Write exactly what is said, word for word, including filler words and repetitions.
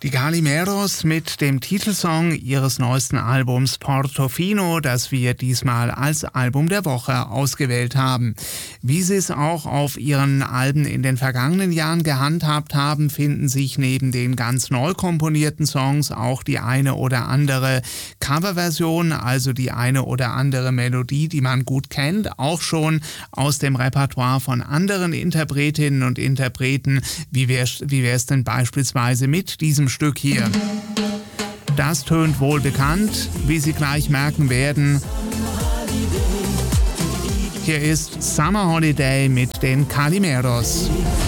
Die Calimeros mit dem Titelsong ihres neuesten Albums Portofino, das wir diesmal als Album der Woche ausgewählt haben. Wie sie es auch auf ihren Alben in den vergangenen Jahren gehandhabt haben, finden sich neben den ganz neu komponierten Songs auch die eine oder andere Coverversion, also die eine oder andere Melodie, die man gut kennt, auch schon aus dem Repertoire von anderen Interpretinnen und Interpreten. Wie wär's, wie wär's denn beispielsweise mit diesem Stück hier? Das tönt wohl bekannt, wie Sie gleich merken werden. Hier ist Summer Holiday mit den Calimeros.